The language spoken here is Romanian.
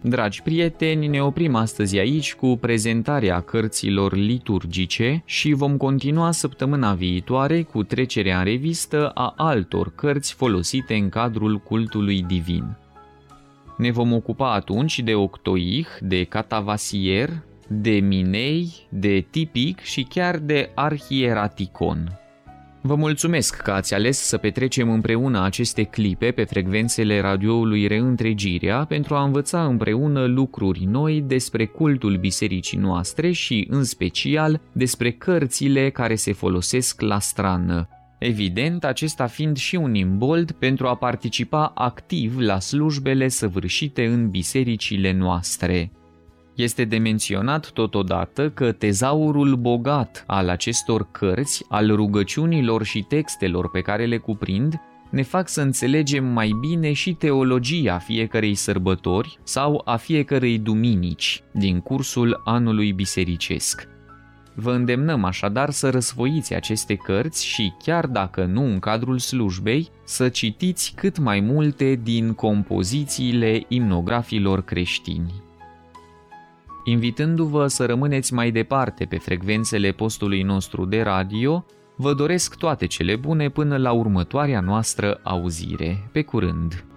Dragi prieteni, ne oprim astăzi aici cu prezentarea cărților liturgice și vom continua săptămâna viitoare cu trecerea în revistă a altor cărți folosite în cadrul cultului divin. Ne vom ocupa atunci de Octoich, de Catavasier, de Minei, de Tipic și chiar de Arhieraticon. Vă mulțumesc că ați ales să petrecem împreună aceste clipe pe frecvențele radioului Reîntregirea pentru a învăța împreună lucruri noi despre cultul bisericii noastre și, în special, despre cărțile care se folosesc la strană. Evident, acesta fiind și un imbold pentru a participa activ la slujbele săvârșite în bisericile noastre. Este de menționat totodată că tezaurul bogat al acestor cărți, al rugăciunilor și textelor pe care le cuprind, ne fac să înțelegem mai bine și teologia fiecărei sărbători sau a fiecărei duminici din cursul anului bisericesc. Vă îndemnăm așadar să răsfoiți aceste cărți și, chiar dacă nu în cadrul slujbei, să citiți cât mai multe din compozițiile imnografilor creștini. Invitându-vă să rămâneți mai departe pe frecvențele postului nostru de radio, vă doresc toate cele bune până la următoarea noastră auzire. Pe curând!